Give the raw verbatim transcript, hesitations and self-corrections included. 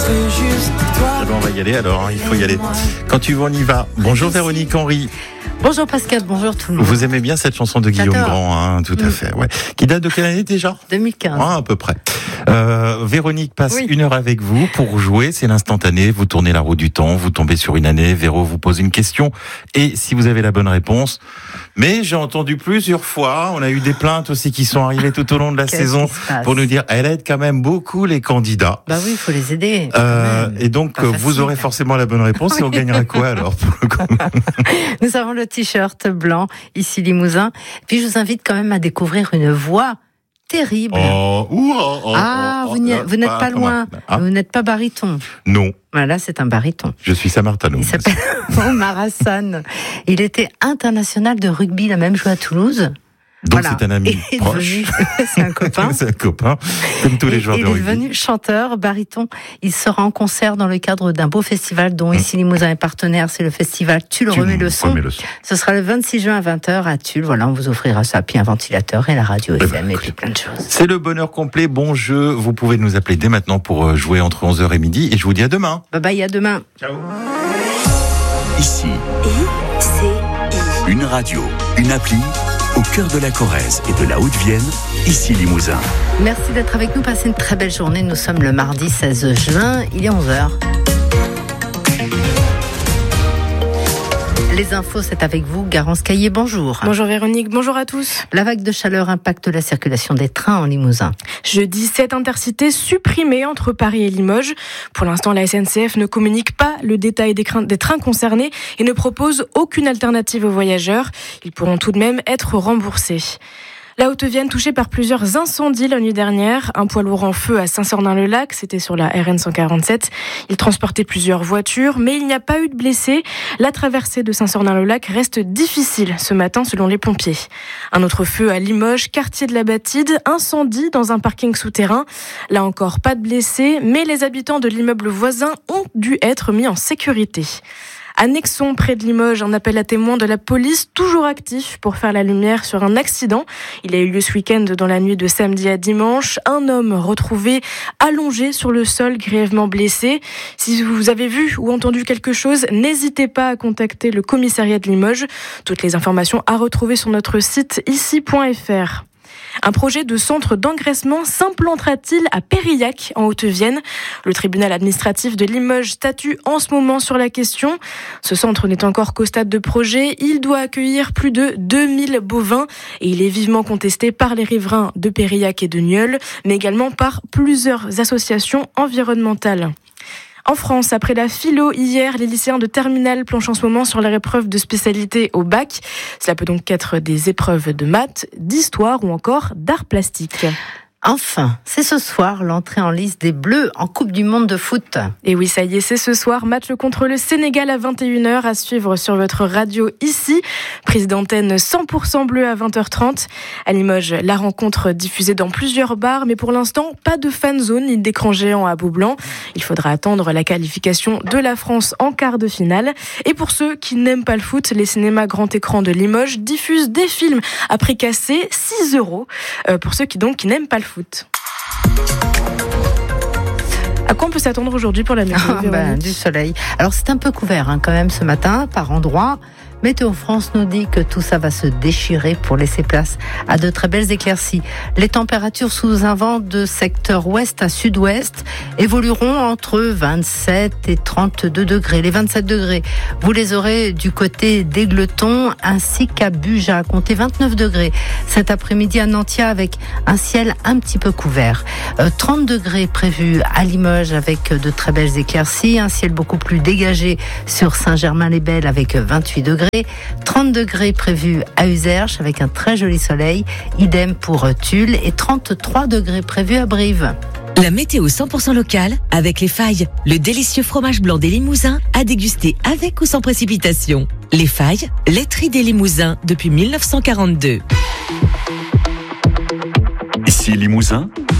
serai juste toi. Eh ben, on va y aller alors, hein, il faut y aller. Quand tu veux, on y va. Bonjour Véronique Henry. Bonjour Pascal, bonjour tout le monde. Vous aimez bien cette chanson de Guillaume J'adore. Grand, hein, tout à Mm. fait. Ouais. Qui date de quelle année déjà ? deux mille quinze. Ah, à peu près. Euh, Véronique passe Oui. une heure avec vous pour jouer. C'est l'instantané. Vous tournez la roue du temps, vous tombez sur une année. Véro vous pose une question. Et si vous avez la bonne réponse, mais j'ai entendu plusieurs fois, on a eu des plaintes aussi qui sont arrivées tout au long de la Qu'est-ce saison qui se passe ? pour nous dire, elle aide quand même beaucoup les candidats. Bah oui, il faut les aider. quand Euh, même. et donc, Pas euh, facile. vous aurez forcément la bonne réponse et on gagnera quoi alors pour le coup ? Nous avons le t-shirt blanc, ici Limousin. Puis je vous invite quand même à découvrir une voix terrible. Oh, ouh, oh, oh, ah, oh, vous, n'y- oh, vous n'êtes pas loin. Ah, Vous n'êtes pas baryton. non, Voilà, c'est un baryton. je suis Samartano. Il s'appelle Omar Hassan. Il était international de rugby, il a même joué à Toulouse. Donc Voilà. c'est un ami Et proche. devenu- c'est un copain. C'est un copain, comme tous les Et- joueurs et de il est rugby. devenu chanteur, baryton. Il sera en concert dans le cadre d'un beau festival dont ici Limousin est partenaire. C'est le festival Tu le Tu remets me le son. remets le son. Ce sera le vingt-six juin à vingt heures à Tulle. Voilà, on vous offrira ça, puis un ventilateur et la radio ben, F M et écoute. puis plein de choses. C'est le bonheur complet, bon jeu. Vous pouvez nous appeler dès maintenant pour euh, jouer entre onze heures et midi. Et je vous dis à demain. Bye bye, à demain. Ciao. Ici, I C I. une radio, une appli, au cœur de la Corrèze et de la Haute-Vienne, ici Limousin. Merci d'être avec nous. Passez une très belle journée. Nous sommes le mardi seize juin. Il est onze heures. Les infos, c'est avec vous, Garance Caillé, bonjour. Bonjour Véronique, bonjour à tous. La vague de chaleur impacte la circulation des trains en Limousin. Jeudi, sept intercités supprimées entre Paris et Limoges. Pour l'instant, la S N C F ne communique pas le détail des, craintes des trains concernés et ne propose aucune alternative aux voyageurs. Ils pourront tout de même être remboursés. La Haute-Vienne touchée par plusieurs incendies la nuit dernière. Un poids lourd en feu à Saint-Sornin-le-Lac, c'était sur la R N cent quarante-sept. Il transportait plusieurs voitures, mais il n'y a pas eu de blessés. La traversée de Saint-Sornin-le-Lac reste difficile ce matin selon les pompiers. Un autre feu à Limoges, quartier de la Batide, incendie dans un parking souterrain. Là encore, pas de blessés, mais les habitants de l'immeuble voisin ont dû être mis en sécurité. À Nexon, près de Limoges, un appel à témoins de la police, toujours actif pour faire la lumière sur un accident. Il a eu lieu ce week-end dans la nuit de samedi à dimanche. Un homme retrouvé allongé sur le sol, grièvement blessé. Si vous avez vu ou entendu quelque chose, n'hésitez pas à contacter le commissariat de Limoges. Toutes les informations à retrouver sur notre site ici point f r. Un projet de centre d'engraissement s'implantera-t-il à Périllac, en Haute-Vienne ? Le tribunal administratif de Limoges statue en ce moment sur la question. Ce centre n'est encore qu'au stade de projet. Il doit accueillir plus de deux mille bovins et il est vivement contesté par les riverains de Périllac et de Nieul, mais également par plusieurs associations environnementales. En France, après la philo hier, les lycéens de terminale planchent en ce moment sur leur épreuve de spécialité au bac. Cela peut donc être des épreuves de maths, d'histoire ou encore d'art plastique. Enfin, c'est ce soir l'entrée en lice des Bleus en Coupe du Monde de foot. Et oui, ça y est, c'est ce soir, match contre le Sénégal à vingt et une heures à suivre sur votre radio ici. Prise d'antenne cent pour cent bleu à vingt heures trente. À Limoges, la rencontre diffusée dans plusieurs bars, mais pour l'instant, pas de fan zone ni d'écran géant à Bout-Blanc. Il faudra attendre la qualification de la France en quart de finale. Et pour ceux qui n'aiment pas le foot, les cinémas grand écran de Limoges diffusent des films à prix cassé, six euros, euh, pour ceux qui donc qui n'aiment pas le foot. À quoi on peut s'attendre aujourd'hui pour la météo, Ah, ben, Véronique ? du soleil. Alors c'est un peu couvert hein, quand même ce matin par endroits. Météo France nous dit que tout ça va se déchirer pour laisser place à de très belles éclaircies. Les températures sous un vent de secteur ouest à sud-ouest évolueront entre vingt-sept et trente-deux degrés. Les vingt-sept degrés, vous les aurez du côté d'Égleton ainsi qu'à Buja, à compter vingt-neuf degrés. Cet après-midi à Nantia avec un ciel un petit peu couvert. Euh, trente degrés prévus à Limoges avec de très belles éclaircies. Un ciel beaucoup plus dégagé sur Saint-Germain-les-Belles avec vingt-huit degrés. trente degrés prévus à Uzerche avec un très joli soleil. Idem pour Tulle et trente-trois degrés prévus à Brive. La météo cent pour cent locale avec Les Failles, le délicieux fromage blanc des Limousins à déguster avec ou sans précipitation. Les Failles, laiterie des Limousins depuis mille neuf cent quarante-deux. Ici Limousin,